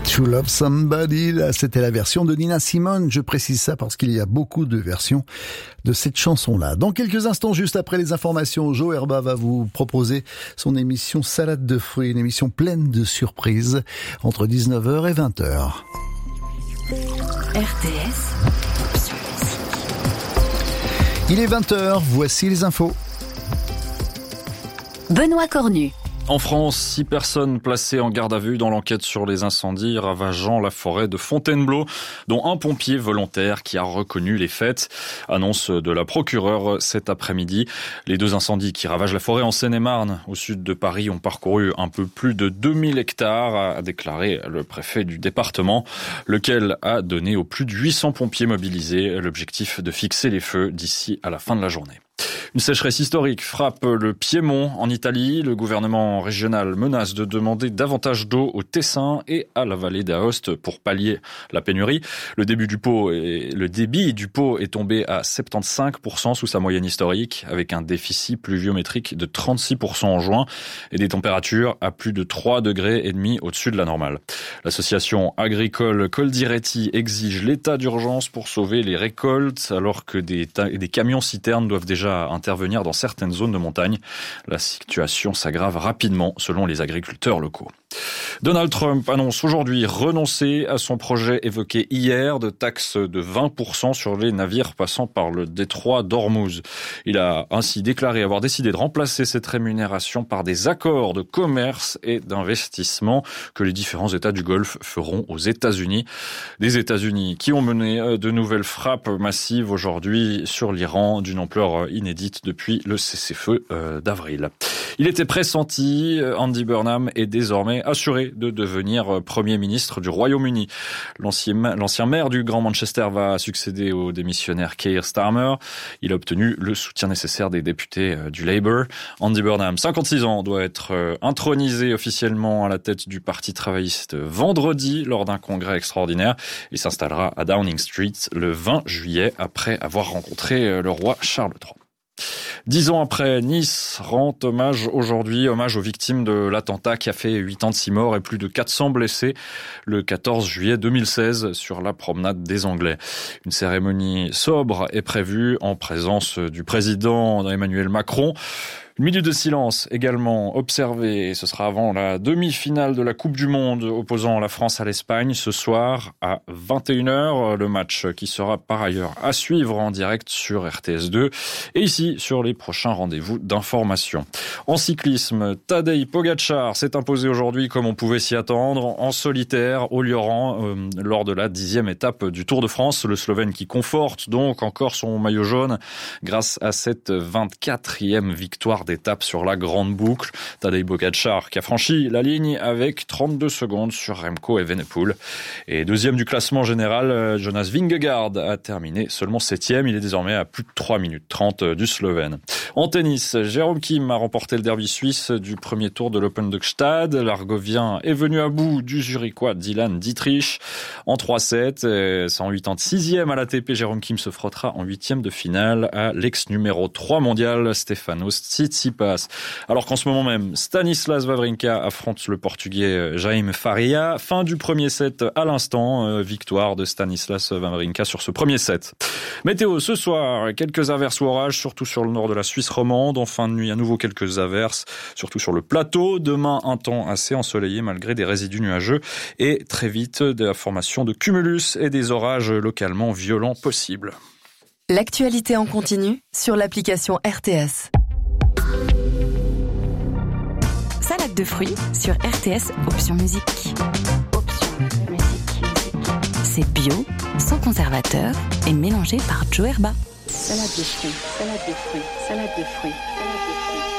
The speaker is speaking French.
To Love Somebody, là, c'était la version de Nina Simone. Je précise ça parce qu'il y a beaucoup de versions de cette chanson-là. Dans quelques instants, juste après les informations, Joe Herba va vous proposer son émission Salade de fruits, une émission pleine de surprises entre 19h et 20h. RTS. Il est 20h, voici les infos. Benoît Cornu. En France, 6 personnes placées en garde à vue dans l'enquête sur les incendies ravageant la forêt de Fontainebleau, dont un pompier volontaire qui a reconnu les faits. Annonce de la procureure cet après-midi. Les 2 incendies qui ravagent la forêt en Seine-et-Marne, au sud de Paris, ont parcouru un peu plus de 2000 hectares, a déclaré le préfet du département, lequel a donné aux plus de 800 pompiers mobilisés l'objectif de fixer les feux d'ici à la fin de la journée. Une sécheresse historique frappe le Piémont en Italie. Le gouvernement régional menace de demander davantage d'eau au Tessin et à la vallée d'Aoste pour pallier la pénurie. Le débit du Pô est tombé à 75% sous sa moyenne historique, avec un déficit pluviométrique de 36% en juin et des températures à plus de 3,5 degrés au-dessus de la normale. L'association agricole Coldiretti exige l'état d'urgence pour sauver les récoltes, alors que des camions-citernes doivent déjà intervenir dans certaines zones de montagne. La situation s'aggrave rapidement selon les agriculteurs locaux. Donald Trump annonce aujourd'hui renoncer à son projet évoqué hier de taxe de 20% sur les navires passant par le détroit d'Ormuz. Il a ainsi déclaré avoir décidé de remplacer cette rémunération par des accords de commerce et d'investissement que les différents États du Golfe feront aux États-Unis. Des États-Unis qui ont mené de nouvelles frappes massives aujourd'hui sur l'Iran d'une ampleur inédite depuis le cessez-feu d'avril. Il était pressenti, Andy Burnham est désormais assuré de devenir Premier ministre du Royaume-Uni. L'ancien maire du Grand Manchester va succéder au démissionnaire Keir Starmer. Il a obtenu le soutien nécessaire des députés du Labour. Andy Burnham, 56 ans, doit être intronisé officiellement à la tête du Parti travailliste vendredi lors d'un congrès extraordinaire. Il s'installera à Downing Street le 20 juillet après avoir rencontré le roi Charles III. 10 ans après, Nice rend hommage aux victimes de l'attentat qui a fait 86 morts et plus de 400 blessés le 14 juillet 2016 sur la promenade des Anglais. Une cérémonie sobre est prévue en présence du président Emmanuel Macron. Une minute de silence également observée, et ce sera avant la demi-finale de la Coupe du Monde opposant la France à l'Espagne ce soir à 21h. Le match qui sera par ailleurs à suivre en direct sur RTS2 et ici sur les prochains rendez-vous d'information. En cyclisme, Tadej Pogačar s'est imposé aujourd'hui comme on pouvait s'y attendre en solitaire au Lioran lors de la 10e étape du Tour de France. Le Slovène qui conforte donc encore son maillot jaune grâce à cette 24e victoire d'étape sur la grande boucle. Tadej Pogačar qui a franchi la ligne avec 32 secondes sur Remco Evenepoel. Et deuxième du classement général, Jonas Vingegaard a terminé seulement 7e. Il est désormais à plus de 3 minutes 30 du Slovène. En tennis, Jérôme Kim a remporté le derby suisse du premier tour de l'Open de Gstaad. L'Argovien est venu à bout du Zurichois Dylan Dietrich en 3-7. 186e à l'ATP, Jérôme Kim se frottera en 8e de finale à l'ex numéro 3 mondial Stefanos Tsitsipas. Alors qu'en ce moment même, Stanislas Wawrinka affronte le Portugais Jaime Faria. Fin du premier set à l'instant. Victoire de Stanislas Wawrinka sur ce premier set. Météo ce soir, quelques averses ou orages, surtout sur le nord de la Suisse romande. En fin de nuit, à nouveau quelques averses, surtout sur le plateau. Demain, un temps assez ensoleillé malgré des résidus nuageux. Et très vite, de la formation de cumulus et des orages localement violents possibles. L'actualité en continu sur l'application RTS. Salade de fruits sur RTS, option musique. C'est bio, sans conservateur et mélangé par Joe Herba. Salade de fruits, salade de fruits, salade de fruits.